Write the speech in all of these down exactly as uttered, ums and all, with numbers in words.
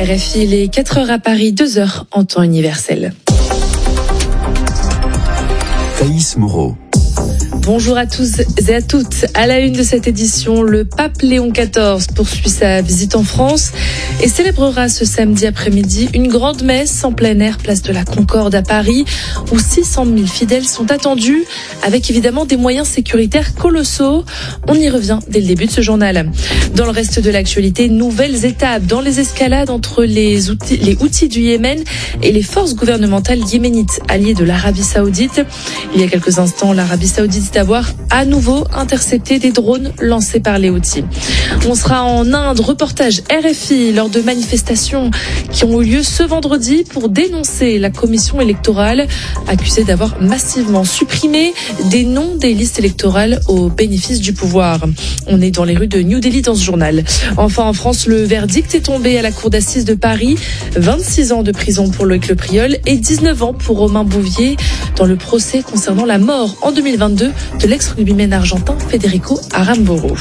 R F I, il est quatre heures à Paris, deux heures en temps universel. Thaïs Moreau. Bonjour à tous et à toutes. À la une de cette édition, le pape Léon quatorze poursuit sa visite en France et célébrera ce samedi après-midi une grande messe en plein air, place de la Concorde à Paris, où six cent mille fidèles sont attendus, avec évidemment des moyens sécuritaires colossaux. On y revient dès le début de ce journal. Dans le reste de l'actualité, nouvelles étapes dans les escalades entre les outils, les Houthis du Yémen et les forces gouvernementales yéménites alliées de l'Arabie Saoudite. Il y a quelques instants, l'Arabie Saoudite d'avoir à nouveau intercepté des drones lancés par les Houthis. On sera en Inde, reportage R F I lors de manifestations qui ont eu lieu ce vendredi pour dénoncer la commission électorale accusée d'avoir massivement supprimé des noms des listes électorales au bénéfice du pouvoir. On est dans les rues de New Delhi dans ce journal. Enfin, en France, le verdict est tombé à la cour d'assises de Paris. vingt-six ans de prison pour Loïc Le Priol et dix-neuf ans pour Romain Bouvier dans le procès concernant la mort en deux mille vingt-deux de l'ex-rugbyman argentin Federico Aramburu.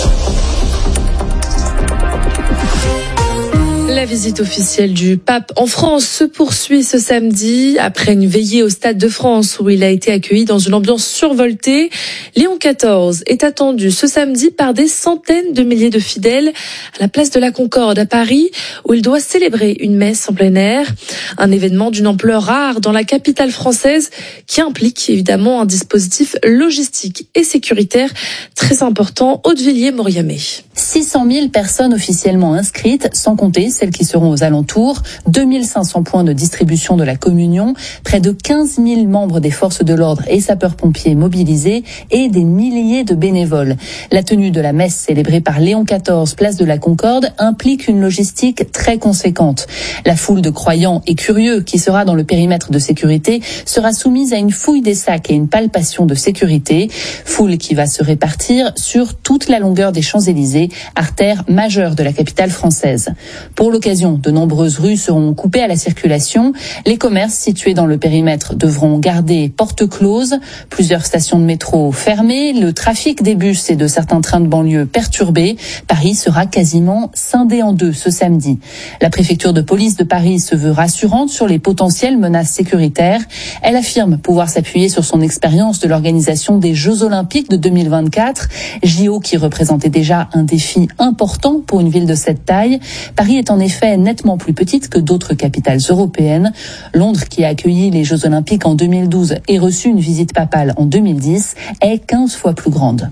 La visite officielle du pape en France se poursuit ce samedi après une veillée au Stade de France où il a été accueilli dans une ambiance survoltée. Léon quatorze est attendu ce samedi par des centaines de milliers de fidèles à la place de la Concorde à Paris où il doit célébrer une messe en plein air. Un événement d'une ampleur rare dans la capitale française qui implique évidemment un dispositif logistique et sécuritaire très important. Audevilliers-Mauriamé. six cent mille personnes officiellement inscrites, sans compter celles qui seront aux alentours, deux mille cinq cents points de distribution de la communion, près de quinze mille membres des forces de l'ordre et sapeurs-pompiers mobilisés et des milliers de bénévoles. La tenue de la messe célébrée par Léon quatorze, place de la Concorde, implique une logistique très conséquente. La foule de croyants et curieux qui sera dans le périmètre de sécurité sera soumise à une fouille des sacs et une palpation de sécurité. Foule qui va se répartir sur toute la longueur des Champs-Élysées, artère majeure de la capitale française. Pour l'occasion, de nombreuses rues seront coupées à la circulation. Les commerces situés dans le périmètre devront garder portes closes. Plusieurs stations de métro fermées. Le trafic des bus et de certains trains de banlieue perturbé. Paris sera quasiment scindé en deux ce samedi. La préfecture de police de Paris se veut rassurante sur les potentielles menaces sécuritaires. Elle affirme pouvoir s'appuyer sur son expérience de l'organisation des Jeux Olympiques de deux mille vingt-quatre. J O qui représentaient déjà un défi important pour une ville de cette taille. Paris est en effet nettement plus petite que d'autres capitales européennes. Londres, qui a accueilli les Jeux Olympiques en deux mille douze et reçu une visite papale en deux mille dix, est quinze fois plus grande.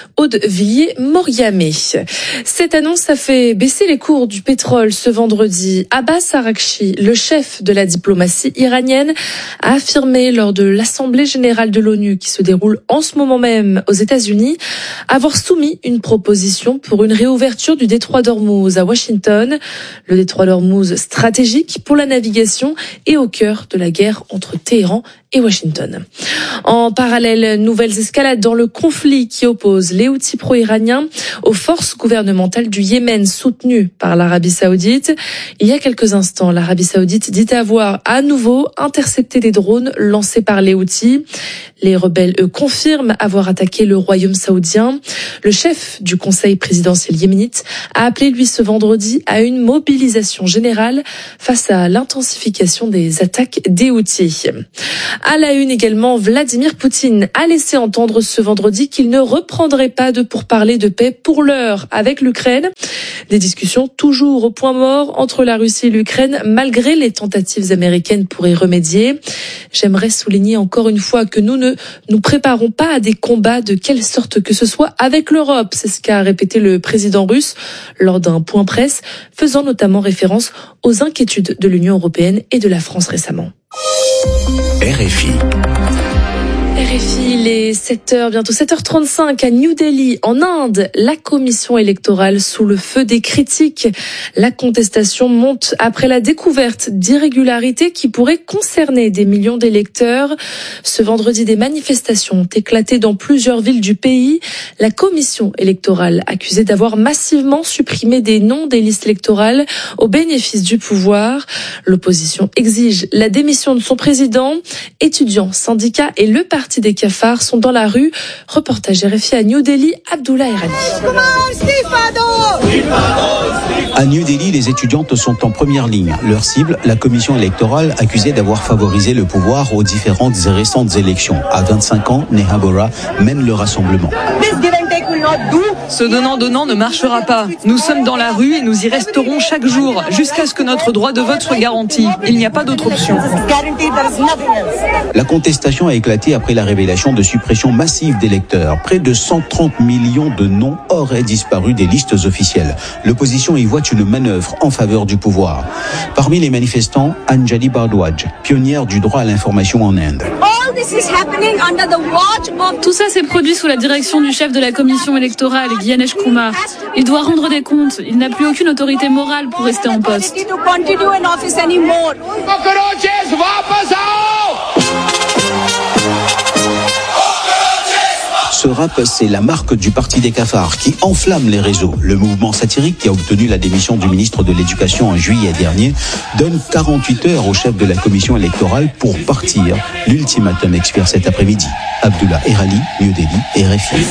Audevilliers-Mauriamé. Cette annonce a fait baisser les cours du pétrole ce vendredi. Abbas Araghchi, le chef de la diplomatie iranienne, a affirmé lors de l'Assemblée générale de l'ONU qui se déroule en ce moment même aux États-Unis avoir soumis une proposition pour une réouverture du détroit d'Ormuz à Washington. Le détroit d'Ormuz stratégique pour la navigation et au cœur de la guerre entre Téhéran et Washington. En parallèle, nouvelles escalades dans le conflit qui oppose les Houthis pro-iraniens aux forces gouvernementales du Yémen soutenues par l'Arabie Saoudite. Il y a quelques instants, l'Arabie Saoudite dit avoir à nouveau intercepté des drones lancés par les Houthis. Les rebelles, eux, confirment avoir attaqué le royaume saoudien. Le chef du conseil présidentiel yéménite a appelé, lui, ce vendredi à une mobilisation générale face à l'intensification des attaques des Houthis. À la une également, Vladimir Poutine a laissé entendre ce vendredi qu'il ne reprendrait pas de pourparlers de paix pour l'heure avec l'Ukraine. Des discussions toujours au point mort entre la Russie et l'Ukraine, malgré les tentatives américaines pour y remédier. J'aimerais souligner encore une fois que nous ne nous préparons pas à des combats de quelle sorte que ce soit avec l'Europe. C'est ce qu'a répété le président russe lors d'un point presse, faisant notamment référence aux inquiétudes de l'Union européenne et de la France récemment. R F I. R F I, il est sept heures, bientôt sept heures trente-cinq à New Delhi, en Inde. La commission électorale sous le feu des critiques. La contestation monte après la découverte d'irrégularités qui pourraient concerner des millions d'électeurs. Ce vendredi, des manifestations ont éclaté dans plusieurs villes du pays. La commission électorale accusée d'avoir massivement supprimé des noms des listes électorales au bénéfice du pouvoir. L'opposition exige la démission de son président. Étudiants, syndicats et le parti parti des cafards sont dans la rue. Reportage R F I à New Delhi, Abdullah Erhani. À New Delhi, les étudiantes sont en première ligne. Leur cible, la commission électorale accusée d'avoir favorisé le pouvoir aux différentes et récentes élections. À vingt-cinq ans, Neha Bora mène le rassemblement. Ce donnant-donnant ne marchera pas. Nous sommes dans la rue et nous y resterons chaque jour jusqu'à ce que notre droit de vote soit garanti. Il n'y a pas d'autre option. La contestation a éclaté après la révélation de suppression massive d'électeurs. Près de cent trente millions de noms auraient disparu des listes officielles. L'opposition y voit une manœuvre en faveur du pouvoir. Parmi les manifestants, Anjali Bardwaj, pionnière du droit à l'information en Inde. Tout ça s'est produit sous la direction du chef de la commission électorale, Gyanesh Kumar. Il doit rendre des comptes. Il n'a plus aucune autorité morale pour rester en poste. Ce rap, c'est la marque du parti des cafards qui enflamme les réseaux. Le mouvement satirique qui a obtenu la démission du ministre de l'Éducation en juillet dernier donne quarante-huit heures au chef de la commission électorale pour partir. L'ultimatum expire cet après-midi. Abdullah Erhani, New Delhi, R F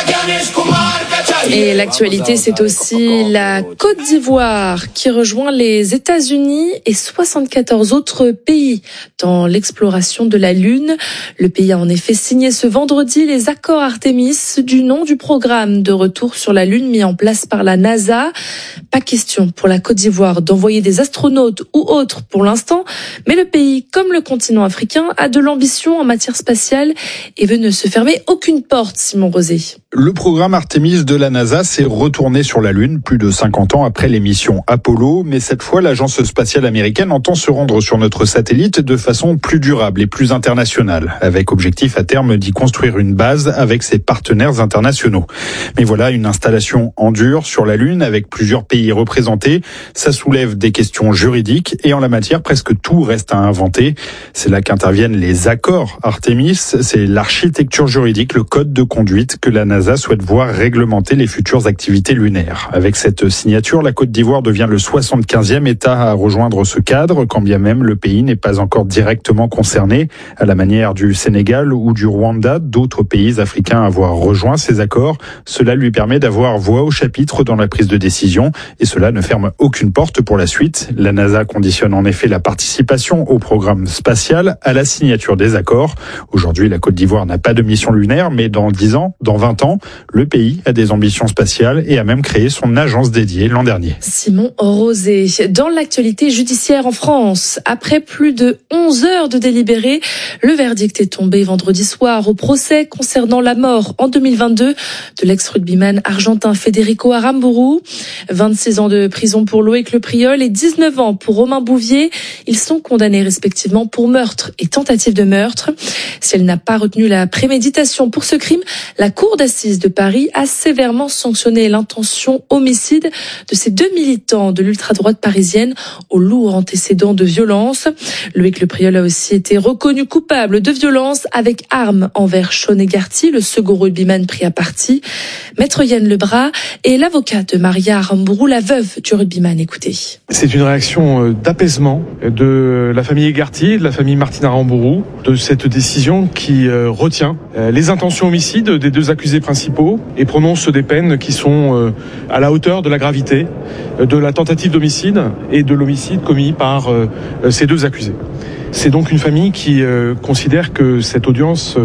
I. Et l'actualité, c'est aussi la Côte d'Ivoire qui rejoint les États-Unis et soixante-quatorze autres pays dans l'exploration de la Lune. Le pays a en effet signé ce vendredi les accords Artemis, du nom du programme de retour sur la Lune mis en place par la NASA. Pas question pour la Côte d'Ivoire d'envoyer des astronautes ou autres pour l'instant, mais le pays, comme le continent africain, a de l'ambition en matière spatiale et veut ne se fermer aucune porte, Simon Rosé. Le programme Artemis de la NASA s'est retourné sur la Lune plus de cinquante ans après les missions Apollo, mais cette fois l'agence spatiale américaine entend se rendre sur notre satellite de façon plus durable et plus internationale, avec objectif à terme d'y construire une base avec ses partenaires internationaux. Mais voilà, une installation en dur sur la Lune avec plusieurs pays représentés, ça soulève des questions juridiques et en la matière presque tout reste à inventer. C'est là qu'interviennent les accords Artemis, c'est l'architecture juridique, le code de conduite que la NASA souhaite voir réglementer les futures activités lunaires. Avec cette signature, la Côte d'Ivoire devient le soixante-quinzième État à rejoindre ce cadre, quand bien même le pays n'est pas encore directement concerné. À la manière du Sénégal ou du Rwanda, d'autres pays africains à avoir rejoint ces accords, cela lui permet d'avoir voix au chapitre dans la prise de décision et cela ne ferme aucune porte pour la suite. La NASA conditionne en effet la participation au programme spatial à la signature des accords. Aujourd'hui, la Côte d'Ivoire n'a pas de mission lunaire, mais dans dix ans, dans vingt ans, le pays a des ambitions spatiales et a même créé son agence dédiée l'an dernier. Simon Rosé. Dans l'actualité judiciaire en France, après plus de onze heures de délibéré, le verdict est tombé vendredi soir au procès concernant la mort en deux mille vingt-deux de l'ex-rugbyman argentin Federico Aramburu. vingt-six ans de prison pour Loïc Le Priol et dix-neuf ans pour Romain Bouvier. Ils sont condamnés respectivement pour meurtre et tentative de meurtre. Si elle n'a pas retenu la préméditation pour ce crime, la Cour d'assises de Paris a sévèrement sanctionné l'intention homicide de ces deux militants de l'ultra-droite parisienne aux lourds antécédents de violence. Loïc Le Priol a aussi été reconnu coupable de violence avec arme envers Sean Egarty, le second rugbyman pris à partie. Maître Yann Lebras est l'avocat de Maria Aramburu, la veuve du rugbyman. Écoutez. C'est une réaction d'apaisement de la famille Egarty, de la famille Martine Aramburu, de cette décision qui retient les intentions homicides des deux accusés principaux et prononce des peines qui sont à la hauteur de la gravité de la tentative d'homicide et de l'homicide commis par ces deux accusés. C'est donc une famille qui considère que cette audience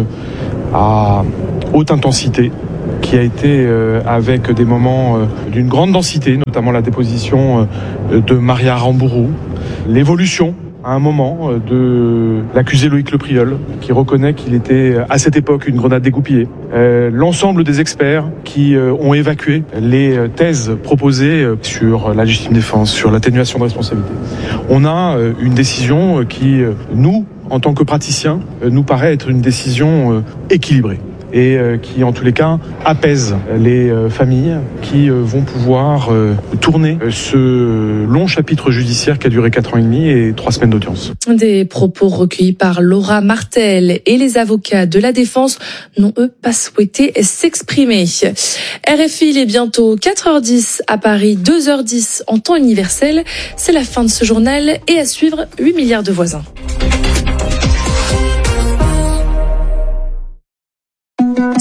à haute intensité, qui a été avec des moments d'une grande densité, notamment la déposition de Maria Aramburu, l'évolution à un moment de l'accusé Loïc Le Priol, qui reconnaît qu'il était à cette époque une grenade dégoupillée. Euh, l'ensemble des experts qui euh, ont évacué les thèses proposées sur la légitime défense, sur l'atténuation de responsabilité. On a euh, une décision qui, euh, nous, en tant que praticiens, euh, nous paraît être une décision euh, équilibrée. Et euh, qui, en tous les cas, apaise les euh, familles qui euh, vont pouvoir euh, tourner euh, ce long chapitre judiciaire qui a duré quatre ans et demi et trois semaines d'audience. Des propos recueillis par Laura Martel et les avocats de la défense n'ont, eux, pas souhaité s'exprimer. R F I, il est bientôt quatre heures dix à Paris, deux heures dix en temps universel. C'est la fin de ce journal et à suivre huit milliards de voisins.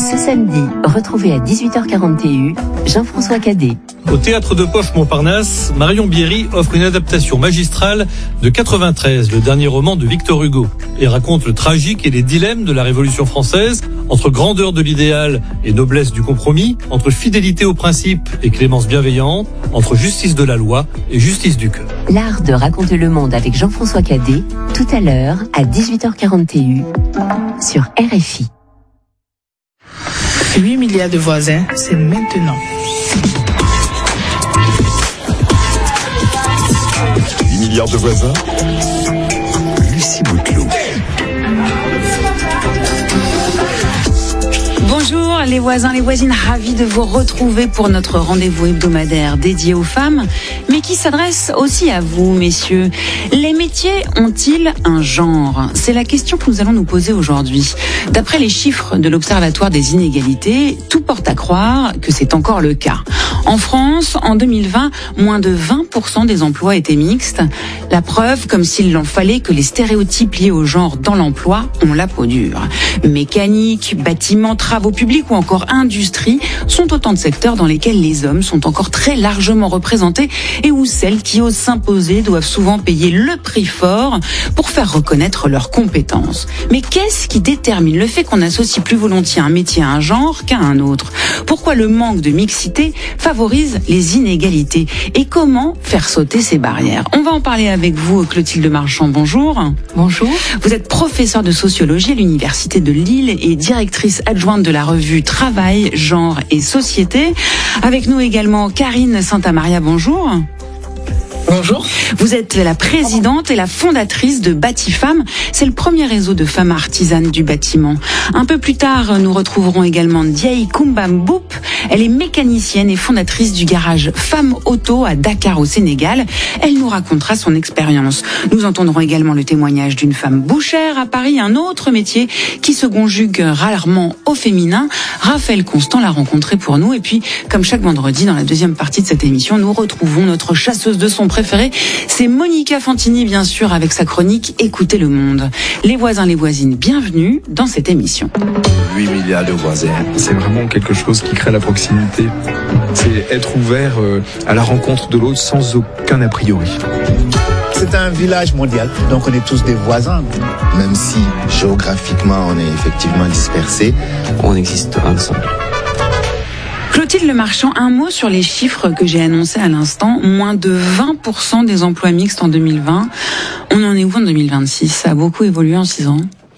Ce samedi, retrouvez à dix-huit heures quarante et un Jean-François Cadet. Au Théâtre de Poche Montparnasse, Marion Bierry offre une adaptation magistrale de quatre-vingt-treize, le dernier roman de Victor Hugo, et raconte le tragique et les dilemmes de la Révolution française, entre grandeur de l'idéal et noblesse du compromis, entre fidélité aux principes et clémence bienveillante, entre justice de la loi et justice du cœur. L'art de raconter le monde avec Jean-François Cadet, tout à l'heure à dix-huit heures quarante et un sur R F I. huit milliards de voisins, c'est maintenant. huit milliards de voisins, Lucie Bouteloup. Bonjour les voisins, les voisines, ravis de vous retrouver pour notre rendez-vous hebdomadaire dédié aux femmes, mais qui s'adresse aussi à vous, messieurs. Les métiers ont-ils un genre ? C'est la question que nous allons nous poser aujourd'hui. D'après les chiffres de l'Observatoire des inégalités, tout porte à croire que c'est encore le cas. En France, en deux mille vingt, moins de vingt pour cent des emplois étaient mixtes. La preuve, comme s'il en fallait, que les stéréotypes liés au genre dans l'emploi ont la peau dure. Mécanique, bâtiment, travaux publics ou encore industrie sont autant de secteurs dans lesquels les hommes sont encore très largement représentés et où celles qui osent s'imposer doivent souvent payer le prix fort pour faire reconnaître leurs compétences. Mais qu'est-ce qui détermine le fait qu'on associe plus volontiers un métier à un genre qu'à un autre ? Pourquoi le manque de mixité favorise les inégalités ? Et comment faire sauter ces barrières ? On va en parler avec vous, Clotilde Marchand. Bonjour. Bonjour. Vous êtes professeure de sociologie à l'Université de Lille et directrice adjointe de la revue Travail, Genre et Société. Avec nous également Karine Santamaria. Bonjour. Bonjour. Vous êtes la présidente et la fondatrice de Batifemmes. C'est le premier réseau de femmes artisanes du bâtiment. Un peu plus tard, nous retrouverons également Ndiaye Kumba Mboup. Elle est mécanicienne et fondatrice du garage Femmes Auto à Dakar au Sénégal. Elle nous racontera son expérience. Nous entendrons également le témoignage d'une femme bouchère à Paris, un autre métier qui se conjugue rarement au féminin. Raphaël Constant l'a rencontré pour nous. Et puis, comme chaque vendredi, dans la deuxième partie de cette émission, nous retrouvons notre chasseuse de son préférée. C'est Monica Fantini, bien sûr, avec sa chronique Écoutez le monde. Les voisins, les voisines, bienvenue dans cette émission. huit milliards de voisins. C'est vraiment quelque chose qui crée la proximité. C'est être ouvert à la rencontre de l'autre sans aucun a priori. C'est un village mondial, donc on est tous des voisins. Même si géographiquement on est effectivement dispersés, on existe ensemble. Clotilde Marchand, un mot sur les chiffres que j'ai annoncés à l'instant. Moins de vingt pour cent des emplois mixtes en deux mille vingt. On en est où en deux mille vingt-six ? Ça a beaucoup évolué en six ans.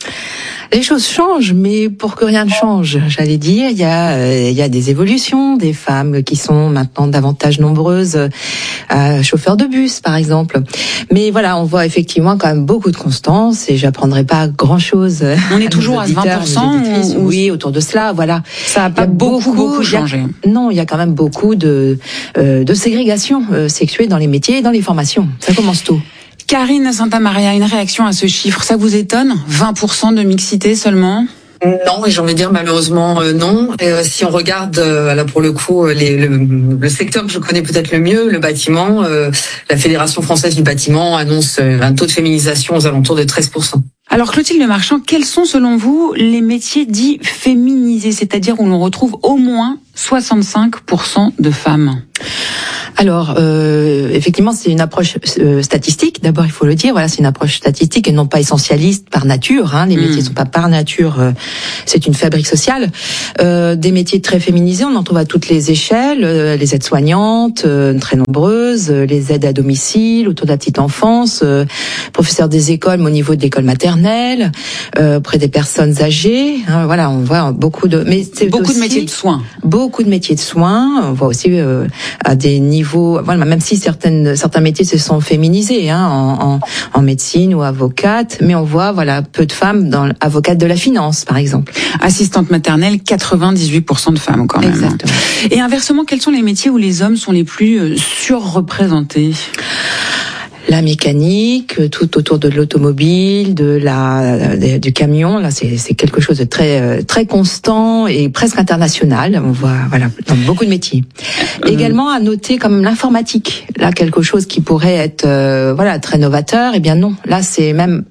Les choses changent, mais pour que rien ne change, j'allais dire, il y a, euh, il y a des évolutions, des femmes qui sont maintenant davantage nombreuses, euh, chauffeurs de bus, par exemple. Mais voilà, on voit effectivement quand même beaucoup de constance, et j'apprendrai pas grand-chose. On est toujours à vingt pour cent ou... Oui, autour de cela, voilà. Ça a pas beaucoup, beaucoup, beaucoup changé. Il y a, non, il y a quand même beaucoup de, euh, de ségrégation euh, sexuée dans les métiers et dans les formations. Ça commence tôt. Karine Santamaria, une réaction à ce chiffre, ça vous étonne ? vingt pour cent de mixité seulement ? Non, et j'ai envie de dire malheureusement euh, non. Euh, si on regarde, euh, là pour le coup, les, le, le secteur que je connais peut-être le mieux, le bâtiment, euh, la Fédération française du bâtiment annonce euh, un taux de féminisation aux alentours de treize pour cent. Alors Clotilde Marchand, quels sont selon vous les métiers dits féminisés, c'est-à-dire où l'on retrouve au moins soixante-cinq pour cent de femmes ? Alors, euh, effectivement, c'est une approche euh, statistique. D'abord, il faut le dire. Voilà, c'est une approche statistique et non pas essentialiste par nature. Hein. Les mmh. métiers ne sont pas par nature. Euh, c'est une fabrique sociale. Euh, des métiers très féminisés, on en trouve à toutes les échelles. Euh, les aides-soignantes, euh, très nombreuses. Euh, les aides à domicile, autour de la petite enfance. Euh, professeurs des écoles, mais au niveau de l'école maternelle, euh, auprès des personnes âgées. Hein, voilà, on voit beaucoup de. Mais c'est beaucoup aussi de métiers de soins. Beaucoup de métiers de soins. On voit aussi euh, à des niveaux. Voilà, même si certaines, certains métiers se sont féminisés, hein, en, en, en médecine ou avocate, mais on voit, voilà, peu de femmes dans avocate de la finance, par exemple. Assistante maternelle, quatre-vingt-dix-huit pour cent de femmes quand même. Exactement. Et inversement, quels sont les métiers où les hommes sont les plus surreprésentés ? La mécanique, tout autour de l'automobile, de la de, du camion, là c'est c'est quelque chose de très très constant et presque international. On voit voilà dans beaucoup de métiers. Euh... Également à noter comme l'informatique, là quelque chose qui pourrait être euh, voilà très novateur. Eh bien non, là c'est même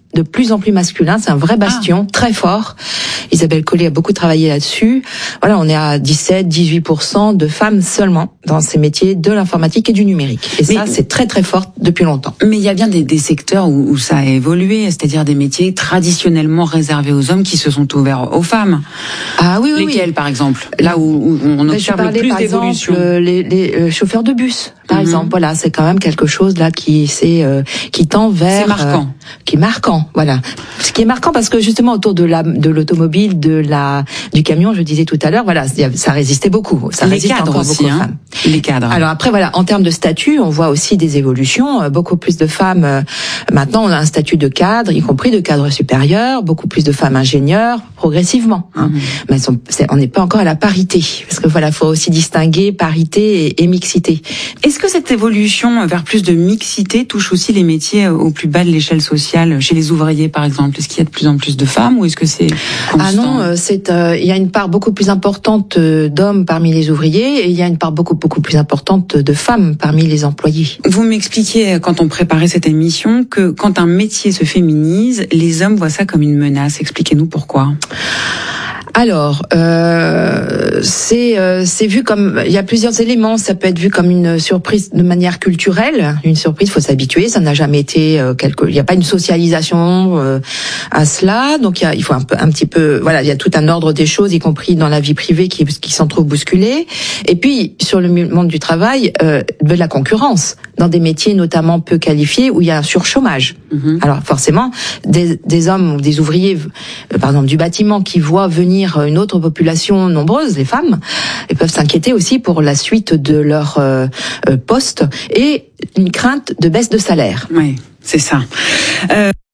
de plus en plus masculin. C'est un vrai bastion, ah. très fort. Isabelle Collet a beaucoup travaillé là-dessus. Voilà, on est à dix-sept à dix-huit pour cent de femmes seulement dans ces métiers de l'informatique et du numérique. Et mais, ça, c'est très très fort depuis longtemps. Mais il y a bien des, des secteurs où, où ça a évolué, c'est-à-dire des métiers traditionnellement réservés aux hommes qui se sont ouverts aux femmes. Ah oui, oui, Lesquels, oui. par exemple? Là où, où on ben, observe parlais, le plus par d'évolution. Exemple, les, les euh, chauffeurs de bus, par mm-hmm. exemple. Voilà, c'est quand même quelque chose là qui c'est euh, qui tend vers. C'est marquant. Euh, qui est marquant, voilà. Ce qui est marquant parce que justement autour de la de l'automobile, de la du camion, je disais tout à l'heure, voilà, ça résistait beaucoup. Ça les résiste cadres encore aussi, beaucoup hein. aux femmes. Les cadres. Alors après, voilà, en termes de statut, on voit aussi des évolutions. Beaucoup plus de femmes. Euh, maintenant, on a un statut de cadre, y compris de cadre supérieur. Beaucoup plus de femmes ingénieurs, progressivement. Hein. Mm-hmm. Mais elles sont, c'est, on n'est pas encore à la parité, parce que voilà, faut aussi distinguer parité et, et mixité. Est-ce que cette évolution vers plus de mixité touche aussi les métiers au plus bas de l'échelle sociale, chez les ouvriers par exemple? Est-ce qu'il y a de plus en plus de femmes ou est-ce que c'est constant? Ah non, c'est euh, il y a une part beaucoup plus importante d'hommes parmi les ouvriers et il y a une part beaucoup beaucoup plus importante de femmes parmi les employés. Vous m'expliquiez quand on préparait cette émission que quand un métier se féminise, les hommes voient ça comme une menace. Expliquez-nous pourquoi. Alors, euh, c'est euh, c'est vu comme il y a plusieurs éléments. Ça peut être vu comme une surprise de manière culturelle. Une surprise, faut s'habituer. Ça n'a jamais été euh, quelque. Il n'y a pas une socialisation euh, à cela. Donc il y a, il faut un peu, un petit peu. Voilà, il y a tout un ordre des choses, y compris dans la vie privée, qui qui s'en trouve bousculée. Et puis sur le monde du travail, euh, de la concurrence dans des métiers notamment peu qualifiés où il y a un surchômage. Mmh. Alors forcément, des, des hommes ou des ouvriers, euh, par exemple du bâtiment, qui voient venir une autre population nombreuse, les femmes, et peuvent s'inquiéter aussi pour la suite de leur euh, poste et une crainte de baisse de salaire. Oui, c'est ça. Euh...